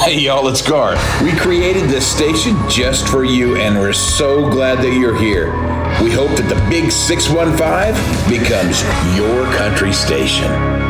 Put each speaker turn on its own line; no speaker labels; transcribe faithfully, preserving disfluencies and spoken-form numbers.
Hey, y'all, it's Garth. We created this station just for you, and we're so glad that you're here. We hope that the Big six one five becomes your country station.